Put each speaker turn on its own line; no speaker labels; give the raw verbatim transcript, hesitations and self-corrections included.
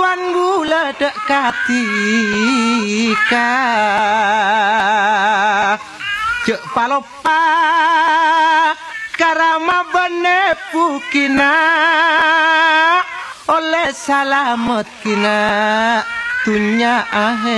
awan buledek katika cek palopa karama bene pukina oleh salamat kina tunya ahe